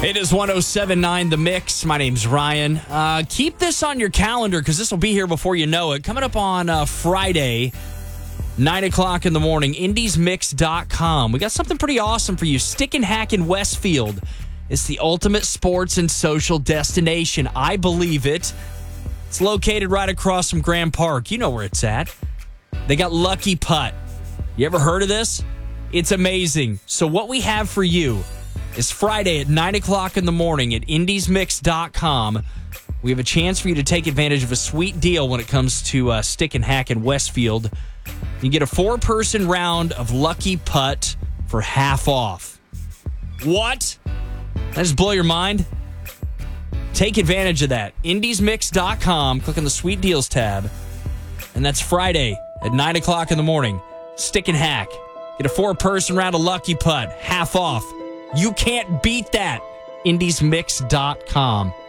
It is 107.9 The Mix. My name's Ryan. Keep this on your calendar because this will be here before you know it. Coming up on Friday, 9 o'clock in the morning, indiesmix.com. We got something pretty awesome for you. Stick and Hack in Westfield. It's the ultimate sports and social destination. I believe it. It's located right across from Grand Park. You know where it's at. They got Lucky Putt. You ever heard of this? It's amazing. So what we have for you is Friday at 9 o'clock in the morning at indiesmix.com. We have a chance for you to take advantage of a sweet deal when it comes to Stick and Hack in Westfield. You get a 4-person round of Lucky Putt for half off. What? That just blow your mind? Take advantage of that. indiesmix.com. Click on the Sweet Deals tab. And that's Friday at 9 o'clock in the morning. Stick and Hack. Get a 4-person round of Lucky Putt. Half off. You can't beat that. indiesmix.com.